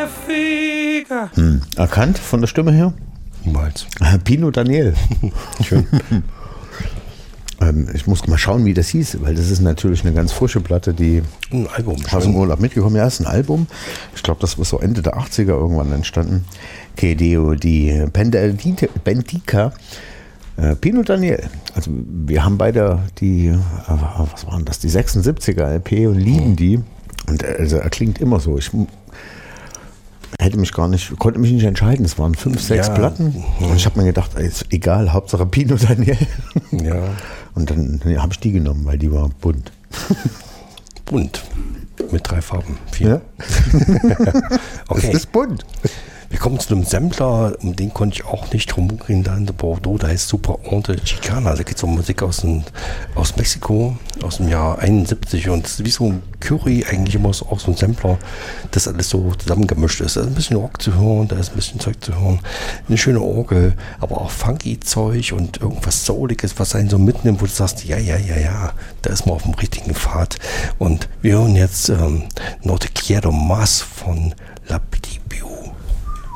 Erkannt von der Stimme her? Niemals. Pino Daniel. Schön. Ich muss mal schauen, wie das hieß, weil das ist natürlich eine ganz frische Platte, die Ein Album. aus dem Urlaub mitgekommen. Ja, ist ein Album. Ich glaube, das ist so Ende der 80er irgendwann entstanden. Kedeo, die Bendica, Pino Daniel. Also wir haben beide die, was waren das, die 76er LP und lieben die. Und also er klingt immer so. Ich konnte mich nicht entscheiden. Es waren 5, 6 Platten. Und ich habe mir gedacht, ist egal, Hauptsache Pino Daniel. Ja. Und dann habe ich die genommen, weil die war bunt. Bunt. Mit 3 Farben. 4. Ja. Okay. Es ist bunt. Wir kommen zu einem Sampler, um den konnte ich auch nicht rumgehen, da in Bordeaux, da heißt Super Onde Chicana. Da geht es um Musik aus Mexiko, aus dem Jahr 71 und es ist wie so ein Curry, eigentlich immer so, auch so ein Sampler, das alles so zusammengemischt ist. Da ist ein bisschen Rock zu hören, da ist ein bisschen Zeug zu hören, eine schöne Orgel, aber auch funky Zeug und irgendwas Souliges, was einen so mitnimmt, wo du sagst, ja, da ist man auf dem richtigen Pfad. Und wir hören jetzt No Te Quiero Más von La Petit